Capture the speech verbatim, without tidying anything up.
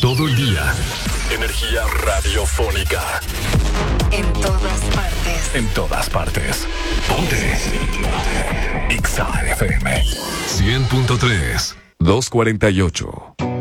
todo el día. Energía radiofónica. En todas partes. En todas partes. Ponte. Ixa F M. cien punto tres. doscientos cuarenta y ocho.